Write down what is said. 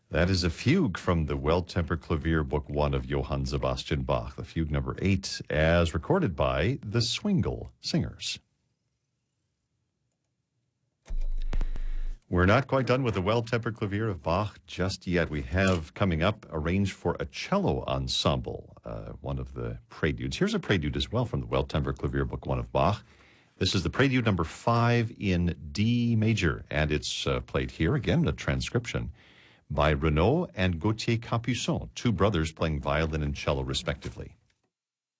That is a fugue from the Well-Tempered Clavier, Book 1 of Johann Sebastian Bach, the fugue number 8, as recorded by the Swingle Singers. We're not quite done with the Well-Tempered Clavier of Bach just yet. We have coming up arranged for a cello ensemble, one of the preludes. Here's a prelude as well from the Well-Tempered Clavier, Book 1 of Bach. This is the prelude number 5 in D major, and it's played here, again, a transcription, by Renaud and Gauthier Capuçon, two brothers playing violin and cello respectively.